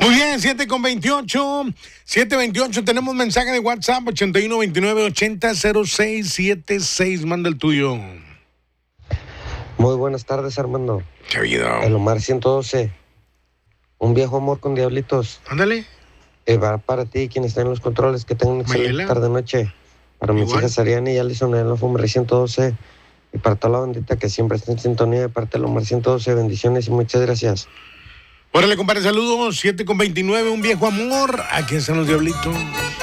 Muy bien, 7:28. 7:28. Tenemos mensaje de WhatsApp 8129800676. Manda el tuyo. Muy buenas tardes, Armando. ¿Qué ha habido? El Omar 112. Un viejo amor con diablitos. Ándale. Va para ti, quien está en los controles. Que tengan una excelente Mayela. tarde-noche. Para mis Igual. hijas Ariane y Alison en la Fumbre 112. Y para toda la bandita que siempre está en sintonía de parte del Omar 112. Bendiciones y muchas gracias. Órale, compadre, saludos. 7:29. Un viejo amor. Aquí están los diablitos.